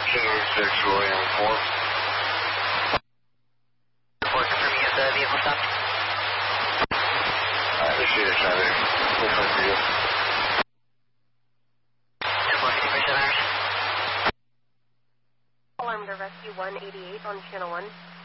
King 86 William 4. Report confirming if the vehicle stopped. Initiated traffic. Looks like for you. 10-4, 50% hours. Alarm to rescue 188 on channel 1.